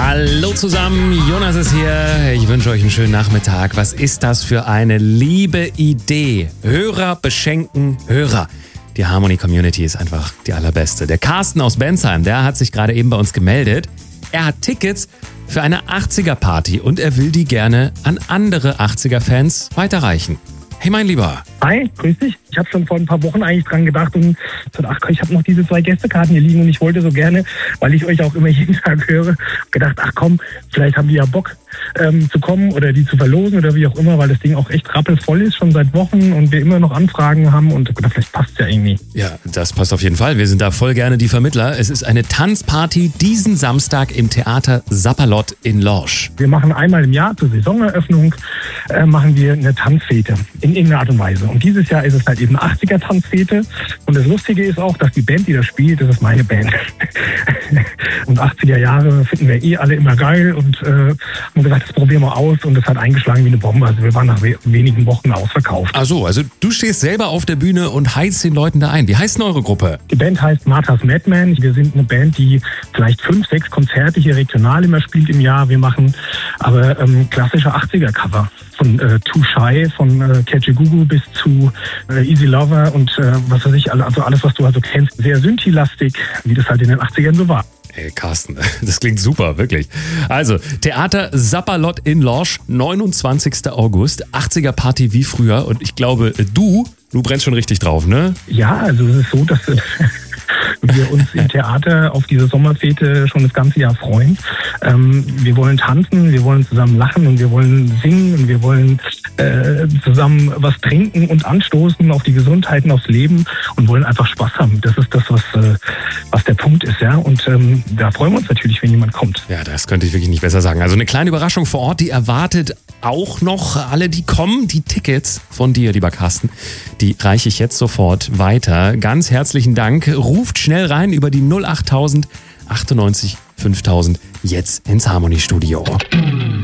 Hallo zusammen, Jonas ist hier. Ich wünsche euch einen schönen Nachmittag. Was ist das für eine liebe Idee? Hörer beschenken Hörer. Die Harmony Community ist einfach die allerbeste. Der Carsten aus Bensheim, der hat sich gerade eben bei uns gemeldet. Er hat Tickets für eine 80er-Party und er will die gerne an andere 80er-Fans weiterreichen. Hey mein Lieber. Hi, grüß dich. Ich habe schon vor ein paar Wochen eigentlich dran gedacht und gesagt, ach, ich habe noch diese 2 Gästekarten hier liegen und ich wollte so gerne, weil ich euch auch immer jeden Tag höre, gedacht, ach komm, vielleicht haben die ja Bock zu kommen oder die zu verlosen oder wie auch immer, weil das Ding auch echt rappelvoll ist, schon seit Wochen und wir immer noch Anfragen haben und gedacht, vielleicht passt ja irgendwie. Ja, das passt auf jeden Fall. Wir sind da voll gerne die Vermittler. Es ist eine Tanzparty diesen Samstag im Theater Sapperlot in Lorsch. Wir machen einmal im Jahr zur Saisoneröffnung machen wir eine Tanzfete in irgendeiner Art und Weise. Und dieses Jahr ist es halt eben eine 80er-Tanzfete. Und das Lustige ist auch, dass die Band, die da spielt, das ist meine Band. Und 80er Jahre finden wir alle immer geil und haben gesagt, das probieren wir aus und das hat eingeschlagen wie eine Bombe. Also wir waren nach wenigen Wochen ausverkauft. Ach so, also du stehst selber auf der Bühne und heizt den Leuten da ein. Wie heißt denn eure Gruppe? Die Band heißt Martha's Madman. Wir sind eine Band, die vielleicht 5, 6 Konzerte hier regional immer spielt im Jahr. Wir machen aber klassische 80er-Cover. Von Too Shy, von Catchy Gugu bis zu Easy Lover und was weiß ich, also alles, was du also kennst. Sehr Synthi-lastig, wie das halt in den 80ern so war. Hey Carsten, das klingt super, wirklich. Also, Theater Sapperlot in Lorsch, 29. August, 80er-Party wie früher. Und ich glaube, du brennst schon richtig drauf, ne? Ja, also es ist so, dass wir uns im Theater auf diese Sommerfete schon das ganze Jahr freuen. Wir wollen tanzen, wir wollen zusammen lachen und wir wollen singen und wir wollen zusammen was trinken und anstoßen auf die Gesundheit und aufs Leben und wollen einfach Spaß haben. Das ist das, was der Punkt ist, ja. Und da freuen wir uns natürlich, wenn jemand kommt. Ja, das könnte ich wirklich nicht besser sagen. Also eine kleine Überraschung vor Ort, die erwartet auch noch alle, die kommen. Die Tickets von dir, lieber Carsten, die reiche ich jetzt sofort weiter. Ganz herzlichen Dank. Ruft schnell rein über die 08000 98 5000 jetzt ins Harmony Studio.